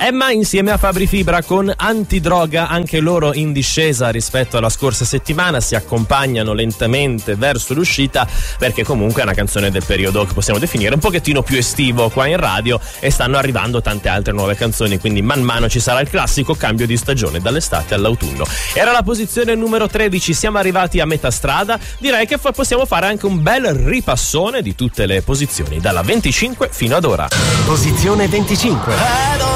Emma insieme a Fabri Fibra con Antidroga, anche loro in discesa rispetto alla scorsa settimana, si accompagnano lentamente verso l'uscita perché comunque è una canzone del periodo che possiamo definire un pochettino più estivo qua in radio e stanno arrivando tante altre nuove canzoni, quindi man mano ci sarà il classico cambio di stagione dall'estate all'autunno. Era la posizione numero 13, siamo arrivati a metà strada, direi che possiamo fare anche un bel ripassone di tutte le posizioni dalla 25 fino ad ora. Posizione 25.